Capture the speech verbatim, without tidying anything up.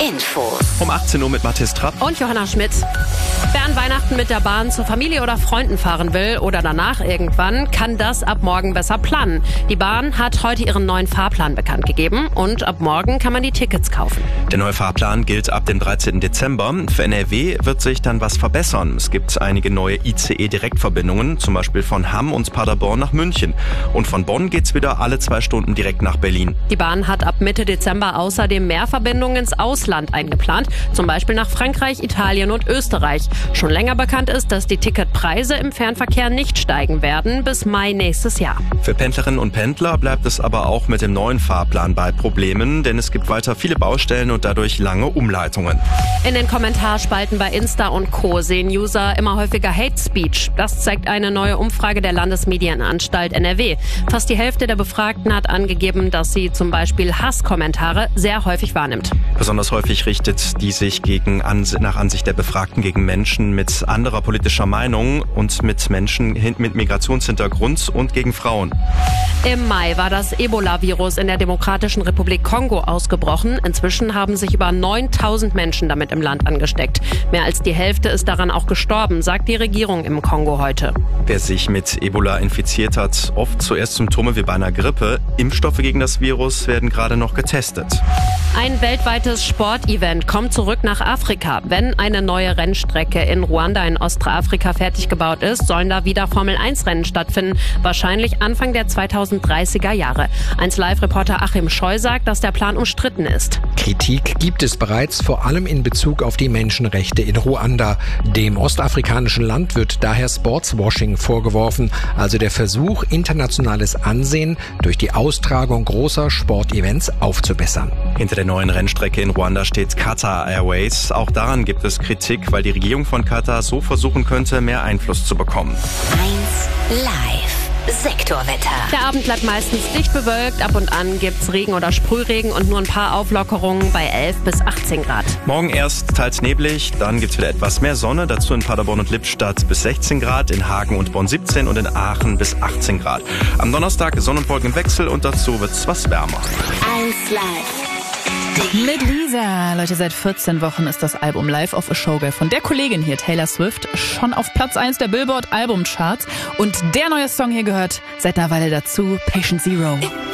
Infos. Um achtzehn Uhr mit Mathis Trapp und Johanna Schmidt. Wer an Weihnachten mit der Bahn zur Familie oder Freunden fahren will oder danach irgendwann, kann das ab morgen besser planen. Die Bahn hat heute ihren neuen Fahrplan bekannt gegeben und ab morgen kann man die Tickets kaufen. Der neue Fahrplan gilt ab dem dreizehnten Dezember. Für N R W wird sich dann was verbessern. Es gibt einige neue I C E-Direktverbindungen, zum Beispiel von Hamm und Paderborn nach München. Und von Bonn geht's wieder alle zwei Stunden direkt nach Berlin. Die Bahn hat ab Mitte Dezember außerdem mehr Verbindungen ins Ausland eingeplant, zum Beispiel nach Frankreich, Italien und Österreich. Schon länger bekannt ist, dass die Ticketpreise im Fernverkehr nicht steigen werden bis Mai nächstes Jahr. Für Pendlerinnen und Pendler bleibt es aber auch mit dem neuen Fahrplan bei Problemen, denn es gibt weiter viele Baustellen und dadurch lange Umleitungen. In den Kommentarspalten bei Insta und Co. sehen User immer häufiger Hate Speech. Das zeigt eine neue Umfrage der Landesmedienanstalt N R W. Fast die Hälfte der Befragten hat angegeben, dass sie zum Beispiel Hasskommentare sehr häufig wahrnimmt. Besonders häufig richtet die sich gegen, nach Ansicht der Befragten gegen Menschen mit anderer politischer Meinung und mit Menschen mit Migrationshintergrund und gegen Frauen. Im Mai war das Ebola-Virus in der Demokratischen Republik Kongo ausgebrochen. Inzwischen haben sich über neuntausend Menschen damit im Land angesteckt. Mehr als die Hälfte ist daran auch gestorben, sagt die Regierung im Kongo heute. Wer sich mit Ebola infiziert hat, oft zuerst Symptome wie bei einer Grippe. Impfstoffe gegen das Virus werden gerade noch getestet. Ein weltweites Sportevent kommt zurück nach Afrika. Wenn eine neue Rennstrecke in Ruanda in Ostafrika fertig gebaut ist, sollen da wieder Formel eins Rennen stattfinden. Wahrscheinlich Anfang der zweitausenddreißiger Jahre. eins Live-Reporter Achim Scheu sagt, dass der Plan umstritten ist. Kritik gibt es bereits, vor allem in Bezug auf die Menschenrechte in Ruanda. Dem ostafrikanischen Land wird daher Sportswashing vorgeworfen, also der Versuch, internationales Ansehen durch die Austragung großer Sportevents aufzubessern. Hinter der neuen Rennstrecke in Ruanda steht Qatar Airways. Auch daran gibt es Kritik, weil die Regierung von Katar so versuchen könnte, mehr Einfluss zu bekommen. eins Live. Sektorwetter. Der Abend bleibt meistens dicht bewölkt. Ab und an gibt's Regen oder Sprühregen und nur ein paar Auflockerungen bei elf bis achtzehn Grad. Morgen erst teils neblig, dann gibt's wieder etwas mehr Sonne. Dazu in Paderborn und Lippstadt bis sechzehn Grad, in Hagen und Bonn siebzehn und in Aachen bis achtzehn Grad. Am Donnerstag Sonnenwolken im Wechsel und dazu wird's was wärmer. eins Live. Mit Lisa. Leute, seit vierzehn Wochen ist das Album Life of a Showgirl von der Kollegin hier, Taylor Swift, schon auf Platz eins der Billboard Albumcharts. Und der neue Song hier gehört seit einer Weile dazu, Patient Zero.